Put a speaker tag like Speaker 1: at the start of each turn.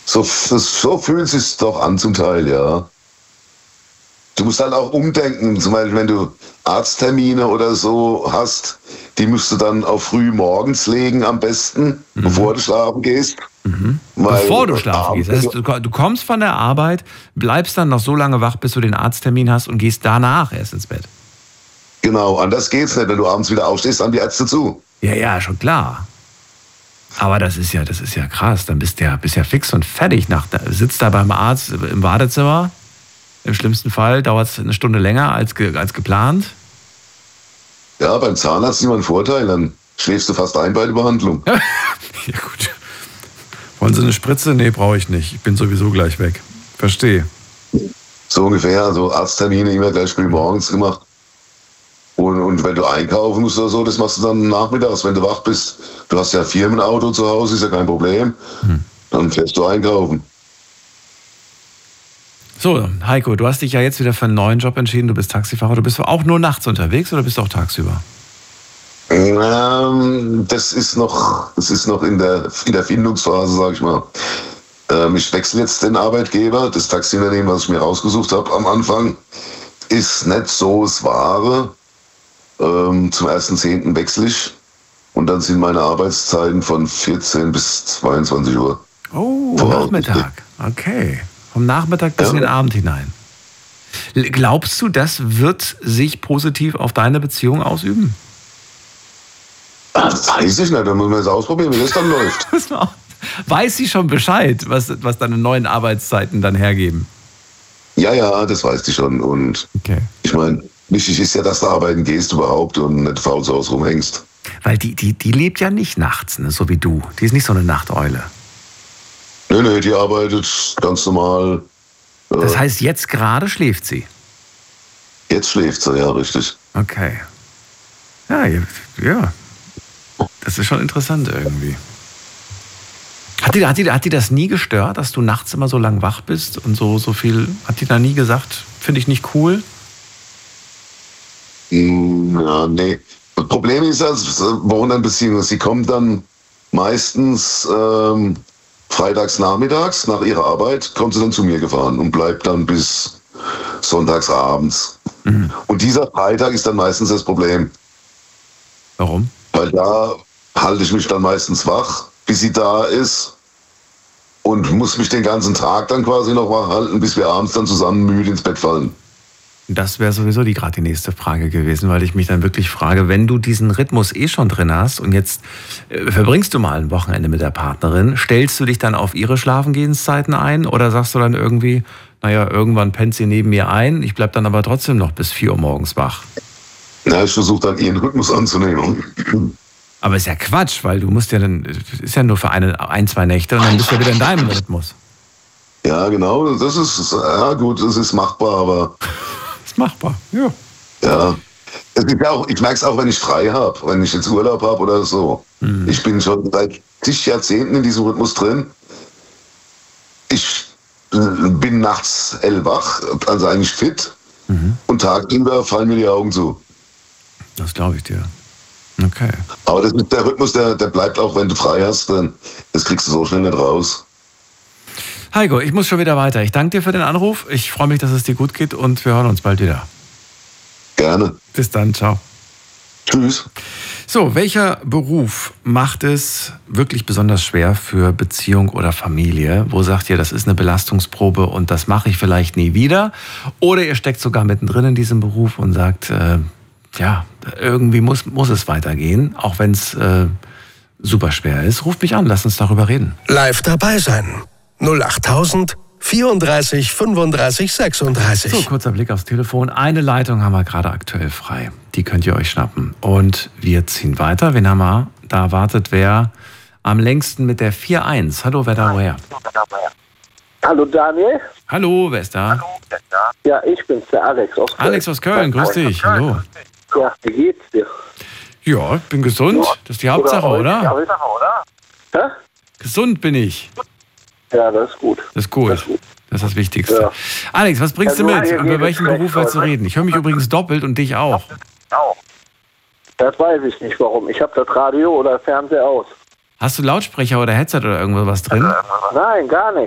Speaker 1: So fühlt es sich doch an zum Teil, ja. Du musst halt auch umdenken, zum Beispiel wenn du Arzttermine oder so hast, die musst du dann auf früh morgens legen am besten, bevor du schlafen gehst.
Speaker 2: Bevor du schlafen gehst. Das heißt, du kommst von der Arbeit, bleibst dann noch so lange wach, bis du den Arzttermin hast und gehst danach erst ins Bett.
Speaker 1: Genau, anders geht's nicht. Wenn du abends wieder aufstehst, haben die Ärzte zu.
Speaker 2: Ja, schon klar. Aber das ist ja krass. Dann bist du ja fix und fertig. Sitzt da beim Arzt im Wartezimmer. Im schlimmsten Fall dauert es eine Stunde länger als geplant.
Speaker 1: Ja, beim Zahnarzt ist immer ein Vorteil. Dann schläfst du fast ein bei der Behandlung.
Speaker 2: Ja, gut. Wollen Sie eine Spritze? Nee, brauche ich nicht. Ich bin sowieso gleich weg. Verstehe.
Speaker 1: So ungefähr. So Arzttermine immer gleich früh morgens gemacht. Und wenn du einkaufen musst oder so, das machst du dann nachmittags, wenn du wach bist. Du hast ja Firmenauto zu Hause, ist ja kein Problem. Dann fährst du einkaufen.
Speaker 2: So, Heiko, du hast dich ja jetzt wieder für einen neuen Job entschieden. Du bist Taxifahrer. Du bist auch nur nachts unterwegs oder bist du auch tagsüber?
Speaker 1: Das ist noch in der Findungsphase, sag ich mal. Ich wechsle jetzt den Arbeitgeber. Das Taxiunternehmen, was ich mir rausgesucht habe am Anfang, ist nicht so das Wahre. Zum 1.10. wechsle ich. Und dann sind meine Arbeitszeiten von 14 bis 22 Uhr.
Speaker 2: Oh, Nachmittag. Okay. Vom Nachmittag bis in den Abend hinein. Glaubst du, das wird sich positiv auf deine Beziehung ausüben?
Speaker 1: Das weiß ich nicht. Dann muss man es ausprobieren, wie das dann läuft.
Speaker 2: Weiß sie schon Bescheid, was deine neuen Arbeitszeiten dann hergeben?
Speaker 1: Ja, das weiß ich schon. Und Ich meine, wichtig ist ja, dass du arbeiten gehst überhaupt und nicht faul zu Hause rumhängst.
Speaker 2: Weil die lebt ja nicht nachts, ne, so wie du. Die ist nicht so eine Nachteule.
Speaker 1: Nee, die arbeitet ganz normal.
Speaker 2: Das heißt, jetzt gerade schläft sie?
Speaker 1: Jetzt schläft sie, ja, richtig.
Speaker 2: Okay. Ja. Das ist schon interessant irgendwie. Hat die das nie gestört, dass du nachts immer so lang wach bist und so viel? Hat die da nie gesagt, finde ich nicht cool?
Speaker 1: Ja, nee. Das Problem ist, Wochenendbeziehung, sie kommt dann meistens freitags nachmittags nach ihrer Arbeit, kommt sie dann zu mir gefahren und bleibt dann bis sonntags abends. Und dieser Freitag ist dann meistens das Problem.
Speaker 2: Warum?
Speaker 1: Weil da halte ich mich dann meistens wach, bis sie da ist und muss mich den ganzen Tag dann quasi noch wach halten, bis wir abends dann zusammen müde ins Bett fallen.
Speaker 2: Das wäre sowieso gerade die nächste Frage gewesen, weil ich mich dann wirklich frage, wenn du diesen Rhythmus schon drin hast und jetzt verbringst du mal ein Wochenende mit der Partnerin, stellst du dich dann auf ihre Schlafengehenszeiten ein oder sagst du dann irgendwie, irgendwann pennt sie neben mir ein, ich bleib dann aber trotzdem noch bis 4 Uhr morgens wach?
Speaker 1: Na, ich versuche dann ihren Rhythmus anzunehmen.
Speaker 2: Aber ist ja Quatsch, weil du musst ja dann, ist ja nur für ein, 2 Nächte und dann bist du wieder in deinem Rhythmus.
Speaker 1: Ja, genau, das ist machbar, aber...
Speaker 2: Machbar, ja.
Speaker 1: Ja. Es gibt ja auch, ich merke es auch, wenn ich frei habe, wenn ich jetzt Urlaub habe oder so. Ich bin schon seit zig Jahrzehnten in diesem Rhythmus drin. Ich bin nachts hellwach, also eigentlich fit. Und tagsüber fallen mir die Augen zu.
Speaker 2: Das glaube ich dir. Okay.
Speaker 1: Aber das ist der Rhythmus, der bleibt auch, wenn du frei hast, denn das kriegst du so schnell nicht raus.
Speaker 2: Heiko, ich muss schon wieder weiter. Ich danke dir für den Anruf. Ich freue mich, dass es dir gut geht und wir hören uns bald wieder.
Speaker 1: Gerne.
Speaker 2: Bis dann, ciao.
Speaker 1: Tschüss.
Speaker 2: So, welcher Beruf macht es wirklich besonders schwer für Beziehung oder Familie? Wo sagt ihr, das ist eine Belastungsprobe und das mache ich vielleicht nie wieder? Oder ihr steckt sogar mittendrin in diesem Beruf und sagt, irgendwie muss es weitergehen, auch wenn es super schwer ist. Ruft mich an, lasst uns darüber reden.
Speaker 3: Live dabei sein. 08000 34 35 36.
Speaker 2: So, kurzer Blick aufs Telefon. Eine Leitung haben wir gerade aktuell frei. Die könnt ihr euch schnappen. Und wir ziehen weiter. Wen haben wir? Da wartet wer am längsten mit der 4-1. Hallo, wer da woher?
Speaker 4: Hallo Daniel.
Speaker 2: Hallo, wer ist da?
Speaker 4: Ja, ich bin's, der Alex aus Köln.
Speaker 2: Alex aus Köln, grüß dich. Hallo.
Speaker 4: Ja, wie geht's dir?
Speaker 2: Ja, ich bin gesund. Das ist die Hauptsache, oder?
Speaker 4: Hä?
Speaker 2: Gesund bin ich.
Speaker 4: Ja, das ist gut.
Speaker 2: Das ist gut. Das ist das Wichtigste. Ja. Alex, was bringst du mit? Über welchen Beruf willst du reden? Ich höre mich übrigens doppelt und dich auch.
Speaker 4: Das weiß ich nicht, warum. Ich habe das Radio oder Fernseher aus.
Speaker 2: Hast du Lautsprecher oder Headset oder irgendwas drin?
Speaker 4: Nein, gar nicht.